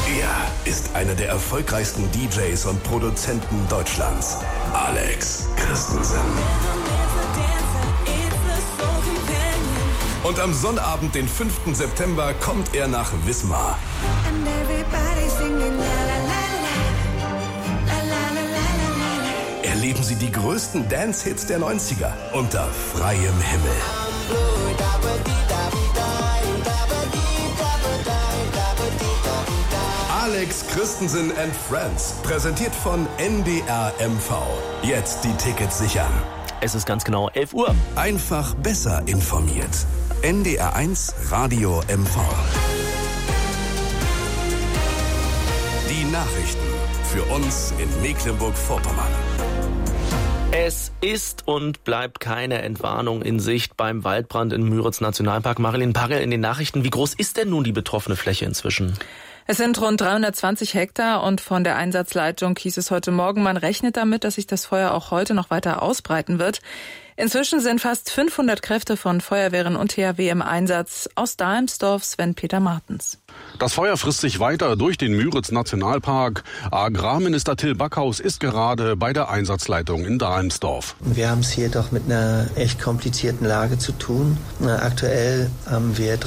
Er ist einer der erfolgreichsten DJs und Produzenten Deutschlands. Alex Christensen. Und am Sonnabend, den 5. September, kommt er nach Wismar. Erleben Sie die größten Dance-Hits der 90er unter freiem Himmel. Alex Christensen and Friends, präsentiert von NDR MV. Jetzt die Tickets sichern. Es ist ganz genau 11 Uhr. Einfach besser informiert. NDR 1 Radio MV. Die Nachrichten für uns in Mecklenburg-Vorpommern. Es ist und bleibt keine Entwarnung in Sicht beim Waldbrand im Müritz-Nationalpark. Marilyn Pagel in den Nachrichten. Wie groß ist denn nun die betroffene Fläche inzwischen? Es sind rund 320 Hektar und von der Einsatzleitung hieß es heute Morgen, man rechnet damit, dass sich das Feuer auch heute noch weiter ausbreiten wird. Inzwischen sind fast 500 Kräfte von Feuerwehren und THW im Einsatz. Aus Dahlmsdorf Sven-Peter Martens. Das Feuer frisst sich weiter durch den Müritz-Nationalpark. Agrarminister Till Backhaus ist gerade bei der Einsatzleitung in Dahlmsdorf. Wir haben es hier doch mit einer echt komplizierten Lage zu tun. Aktuell haben wir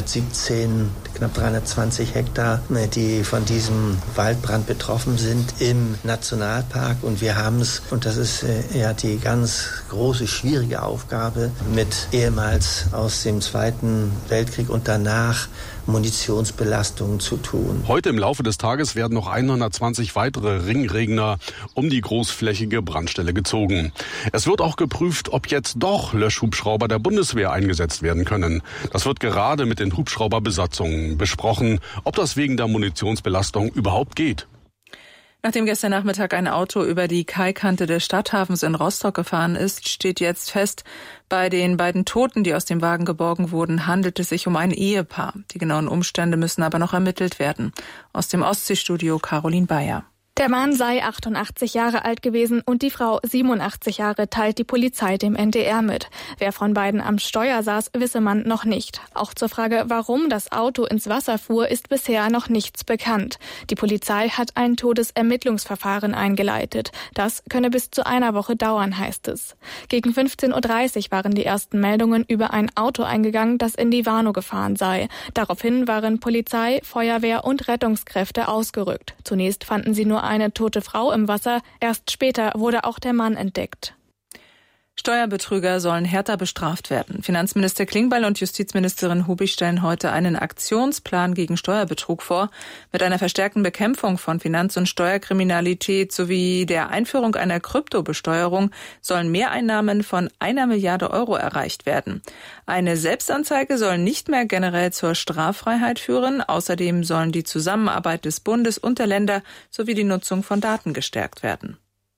317, knapp 320 Hektar, die von diesem Waldbrand betroffen sind im Nationalpark. Und wir haben es, und das ist ja die ganz große, schwierige Aufgabe, mit ehemals aus dem Zweiten Weltkrieg und danach Munitionsbelastungen zu tun. Heute im Laufe des Tages werden noch 120 weitere Ringregner um die großflächige Brandstelle gezogen. Es wird auch geprüft, ob jetzt doch Löschhubschrauber der Bundeswehr eingesetzt werden können. Das wird gerade mit den Hubschrauberbesatzungen besprochen, ob das wegen der Munitionsbelastung überhaupt geht. Nachdem gestern Nachmittag ein Auto über die Kaikante des Stadthafens in Rostock gefahren ist, steht jetzt fest, bei den beiden Toten, die aus dem Wagen geborgen wurden, handelt es sich um ein Ehepaar. Die genauen Umstände müssen aber noch ermittelt werden. Aus dem Ostseestudio Caroline Bayer. Der Mann sei 88 Jahre alt gewesen und die Frau 87 Jahre, teilt die Polizei dem NDR mit. Wer von beiden am Steuer saß, wisse man noch nicht. Auch zur Frage, warum das Auto ins Wasser fuhr, ist bisher noch nichts bekannt. Die Polizei hat ein Todesermittlungsverfahren eingeleitet. Das könne bis zu einer Woche dauern, heißt es. Gegen 15.30 Uhr waren die ersten Meldungen über ein Auto eingegangen, das in die Warnow gefahren sei. Daraufhin waren Polizei, Feuerwehr und Rettungskräfte ausgerückt. Zunächst fanden sie nur eine tote Frau im Wasser. Erst später wurde auch der Mann entdeckt. Steuerbetrüger sollen härter bestraft werden. Finanzminister Klingbeil und Justizministerin Hubig stellen heute einen Aktionsplan gegen Steuerbetrug vor. Mit einer verstärkten Bekämpfung von Finanz- und Steuerkriminalität sowie der Einführung einer Kryptobesteuerung sollen Mehreinnahmen von 1 Milliarde Euro erreicht werden. Eine Selbstanzeige soll nicht mehr generell zur Straffreiheit führen. Außerdem sollen die Zusammenarbeit des Bundes und der Länder sowie die Nutzung von Daten gestärkt werden.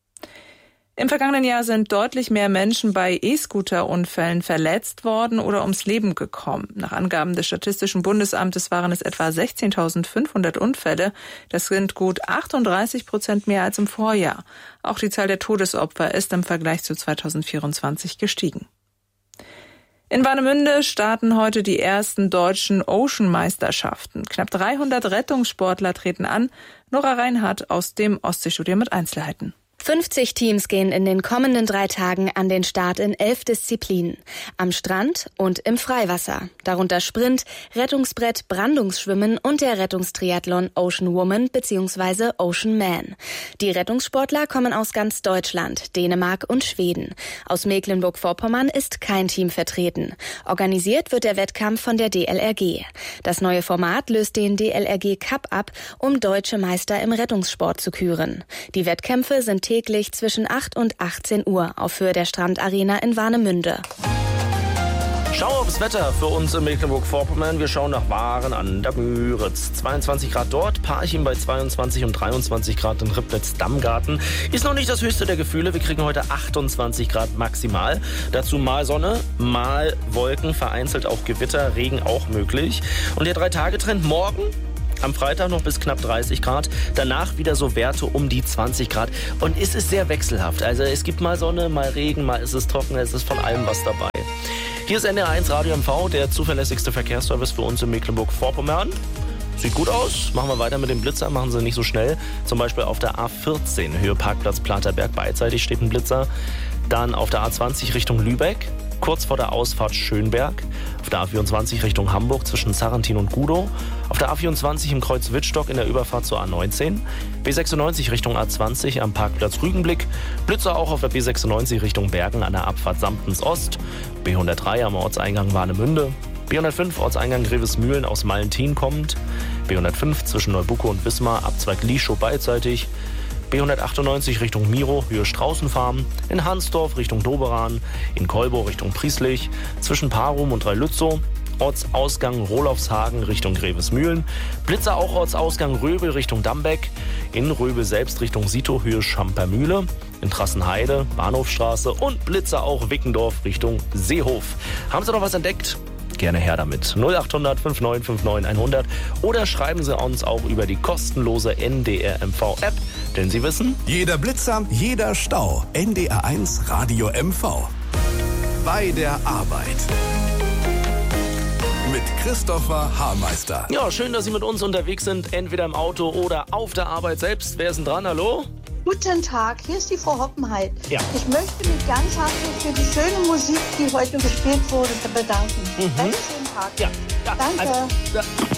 Im vergangenen Jahr sind deutlich mehr Menschen bei E-Scooter-Unfällen verletzt worden oder ums Leben gekommen. Nach Angaben des Statistischen Bundesamtes waren es etwa 16.500 Unfälle. Das sind gut 38% mehr als im Vorjahr. Auch die Zahl der Todesopfer ist im Vergleich zu 2024 gestiegen. In Warnemünde starten heute die ersten deutschen Ocean-Meisterschaften. Knapp 300 Rettungssportler treten an. Nora Reinhardt aus dem Ostseestudio mit Einzelheiten. 50 Teams gehen in den kommenden 3 Tagen an den Start in 11 Disziplinen. Am Strand und im Freiwasser. Darunter Sprint, Rettungsbrett, Brandungsschwimmen und der Rettungstriathlon Ocean Woman bzw. Ocean Man. Die Rettungssportler kommen aus ganz Deutschland, Dänemark und Schweden. Aus Mecklenburg-Vorpommern ist kein Team vertreten. Organisiert wird der Wettkampf von der DLRG. Das neue Format löst den DLRG Cup ab, um deutsche Meister im Rettungssport zu küren. Die Wettkämpfe sind täglich zwischen 8 und 18 Uhr auf Höhe der Strandarena in Warnemünde. Schau aufs Wetter für uns in Mecklenburg-Vorpommern. Wir schauen nach Waren an der Müritz. 22 Grad dort, Parchim bei 22 und 23 Grad in Ribnitz-Dammgarten. Ist noch nicht das höchste der Gefühle. Wir kriegen heute 28 Grad maximal. Dazu mal Sonne, mal Wolken, vereinzelt auch Gewitter, Regen auch möglich. Und der 3-Tage-Trend morgen? Am Freitag noch bis knapp 30 Grad, danach wieder so Werte um die 20 Grad. Und es ist sehr wechselhaft. Also es gibt mal Sonne, mal Regen, mal ist es trocken, es ist von allem was dabei. Hier ist NDR 1 Radio MV, der zuverlässigste Verkehrsservice für uns in Mecklenburg-Vorpommern. sieht gut aus. Machen wir weiter mit dem Blitzer, machen Sie nicht so schnell. Zum Beispiel auf der A14, Höhe Parkplatz Platerberg, beidseitig steht ein Blitzer. Dann auf der A20 Richtung Lübeck, kurz vor der Ausfahrt Schönberg. Auf der A24 Richtung Hamburg zwischen Sarrentin und Gudow. Auf der A24 im Kreuz Wittstock in der Überfahrt zur A19. B96 Richtung A20 am Parkplatz Rügenblick. Blitzer auch auf der B96 Richtung Bergen an der Abfahrt Samtens Ost. B103 am Ortseingang Warnemünde. B105 Ortseingang Grevesmühlen aus Mallentin kommend. B105 zwischen Neubucko und Wismar, Abzweig Lieschow beidseitig. B198 Richtung Miro, Höhe Straußenfarm. In Hansdorf Richtung Doberan. In Kolbo Richtung Prieslich. Zwischen Parum und Dreilützow. Ortsausgang Rolofshagen Richtung Grevesmühlen. Blitzer auch Ortsausgang Röbel Richtung Dambeck. In Röbel selbst Richtung Sito, Höhe Schampermühle. In Trassenheide, Bahnhofstraße. Und Blitzer auch Wickendorf Richtung Seehof. Haben Sie noch was entdeckt? Gerne her damit. 0800 5959 100 oder schreiben Sie uns auch über die kostenlose NDR-MV-App, denn Sie wissen, jeder Blitzer, jeder Stau. NDR1 Radio MV. Bei der Arbeit. Mit Christopher Haarmeister. Ja, schön, dass Sie mit uns unterwegs sind, entweder im Auto oder auf der Arbeit selbst. Wer ist denn dran? Hallo? Guten Tag, hier ist die Frau Hoppenheit. Ja. Ich möchte mich ganz herzlich für die schöne Musik, die heute gespielt wurde, bedanken. Einen schönen Tag. Ja. Danke. Also,